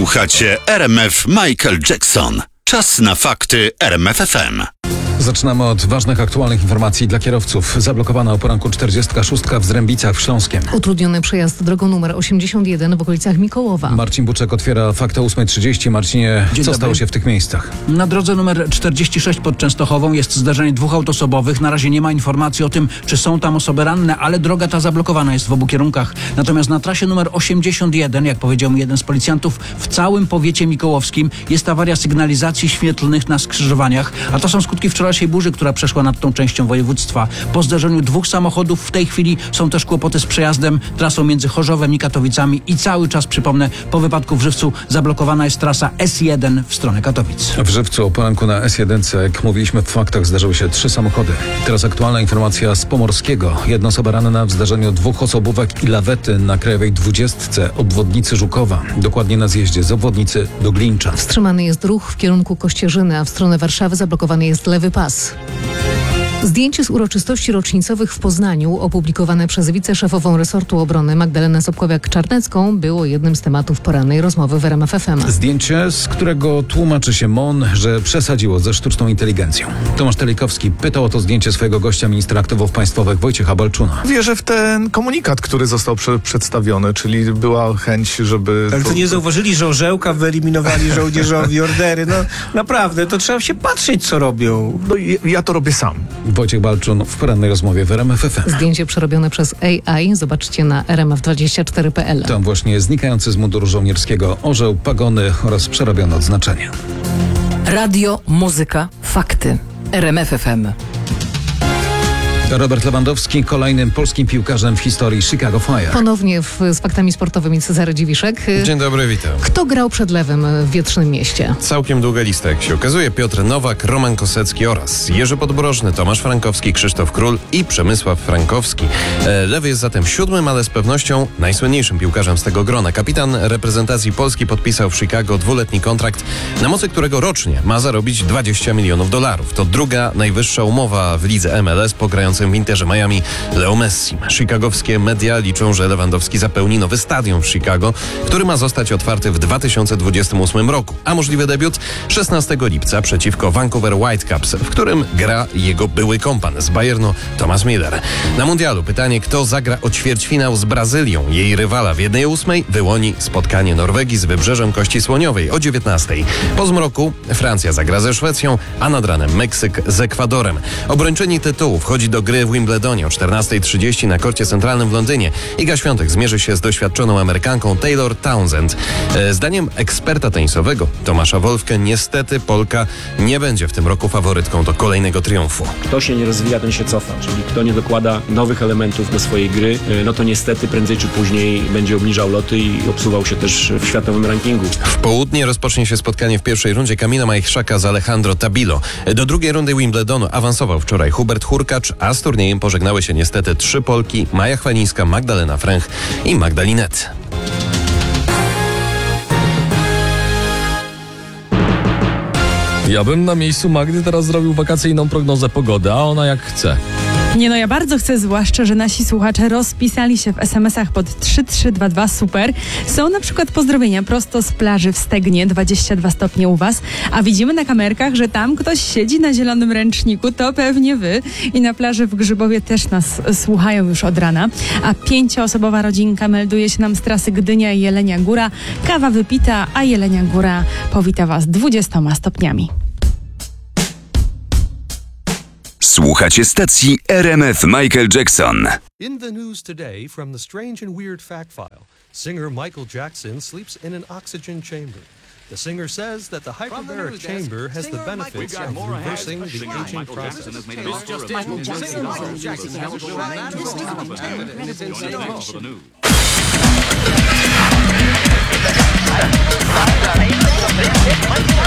Słuchacie RMF Michael Jackson. Czas na fakty RMF FM. Zaczynamy od ważnych, aktualnych informacji dla kierowców. Zablokowana o poranku 46 w Zrębicach w Śląskiem. Utrudniony przejazd drogą numer 81 w okolicach Mikołowa. Marcin Buczek otwiera fakty o 8:30. Marcinie, co stało się w tych miejscach? Na drodze numer 46 pod Częstochową jest zdarzenie dwóch autosobowych. Na razie nie ma informacji o tym, czy są tam osoby ranne, ale droga ta zablokowana jest w obu kierunkach. Natomiast na trasie numer 81, jak powiedział mi jeden z policjantów, w całym powiecie mikołowskim jest awaria sygnalizacji świetlnych na skrzyżowaniach, a to są skutki wczorajszej burzy, która przeszła nad tą częścią województwa. Po zdarzeniu dwóch samochodów w tej chwili są też kłopoty z przejazdem trasą między Chorzowem i Katowicami i cały czas, przypomnę, po wypadku w Żywcu zablokowana jest trasa S1 w stronę Katowic. W Żywcu o poranku na S1, jak mówiliśmy w faktach, zdarzyły się 3 samochody. Teraz aktualna informacja z Pomorskiego. Jedna osoba ranna w zdarzeniu dwóch osobówek i lawety na Krajowej 20 obwodnicy Żukowa. Dokładnie na zjeździe z obwodnicy do Glińcza. Wstrzymany jest ruch w kierunku Kościerzyny, a w stronę Warszawy zablokowany jest lewy pas. Zdjęcie z uroczystości rocznicowych w Poznaniu, opublikowane przez wiceszefową resortu obrony Magdalenę Sobkowiak-Czarnecką, było jednym z tematów porannej rozmowy w RMF FM. Zdjęcie, z którego tłumaczy się MON, że przesadziło ze sztuczną inteligencją. Tomasz Telikowski pytał o to zdjęcie swojego gościa, ministra aktywów państwowych Wojciecha Balczuna. Wierzę w ten komunikat, który został przedstawiony, czyli była chęć, żeby... Ale to nie zauważyli, że orzełka wyeliminowali żołnierzowi ordery. No naprawdę, to trzeba się patrzeć, co robią. No, ja to robię sam. Wojciech Balczun w porannej rozmowie w RMF FM. Zdjęcie przerobione przez AI zobaczcie na rmf24.pl. Tam właśnie znikający z munduru żołnierskiego orzeł, pagony oraz przerobione odznaczenia. Radio, muzyka, fakty. RMF FM. Robert Lewandowski kolejnym polskim piłkarzem w historii Chicago Fire. Ponownie z faktami sportowymi Cezary Dziwiszek. Dzień dobry, witam. Kto grał przed Lewem w Wietrznym Mieście? Całkiem długa lista, jak się okazuje. Piotr Nowak, Roman Kosecki oraz Jerzy Podbrożny, Tomasz Frankowski, Krzysztof Król i Przemysław Frankowski. Lewy jest zatem 7., ale z pewnością najsłynniejszym piłkarzem z tego grona. Kapitan reprezentacji Polski podpisał w Chicago 2-letni kontrakt, na mocy którego rocznie ma zarobić $20 milionów. To druga najwyższa umowa w lidze MLS po grającym w Interze Miami Leo Messi. Chicagowskie media liczą, że Lewandowski zapełni nowy stadion w Chicago, który ma zostać otwarty w 2028 roku, a możliwy debiut 16 lipca przeciwko Vancouver Whitecaps, w którym gra jego były kompan z Bayernu Thomas Müller. Na mundialu pytanie, kto zagra o ćwierćfinał z Brazylią. Jej rywala w 1/8 wyłoni spotkanie Norwegii z Wybrzeżem Kości Słoniowej o 19. Po zmroku Francja zagra ze Szwecją, a nad ranem Meksyk z Ekwadorem. Obrończyni tytułu wchodzi do gry w Wimbledonie o 14:30 na korcie centralnym w Londynie. Iga Świątek zmierzy się z doświadczoną Amerykanką Taylor Townsend. Zdaniem eksperta tenisowego Tomasza Wolfkę niestety Polka nie będzie w tym roku faworytką do kolejnego triumfu. Kto się nie rozwija, ten się cofa, czyli kto nie dokłada nowych elementów do swojej gry, no to niestety prędzej czy później będzie obniżał loty i obsuwał się też w światowym rankingu. W południe rozpocznie się spotkanie w pierwszej rundzie Kamila Majchrzaka z Alejandro Tabilo. Do drugiej rundy Wimbledonu awansował wczoraj Hubert Hurkacz, a z turniejem pożegnały się niestety 3 Polki: Maja Chwalińska, Magdalena Fręch i Magda Linette. Ja bym na miejscu Magdy teraz zrobił wakacyjną prognozę pogody, a ona jak chce. Nie no, ja bardzo chcę, zwłaszcza, że nasi słuchacze rozpisali się w SMS-ach pod 3322 super. Są na przykład pozdrowienia prosto z plaży w Stegnie, 22 stopnie u was, a widzimy na kamerkach, że tam ktoś siedzi na zielonym ręczniku, to pewnie wy. I na plaży w Grzybowie też nas słuchają już od rana. A 5-osobowa rodzinka melduje się nam z trasy Gdynia i Jelenia Góra. Kawa wypita, a Jelenia Góra powita was 20 stopniami. Słuchacie stacji RMF Michael Jackson. In the news today from the strange and weird fact file, singer Michael Jackson sleeps in an oxygen chamber. The singer says that the hyperbaric chamber has the benefits of reversing the aging process. Michael Jackson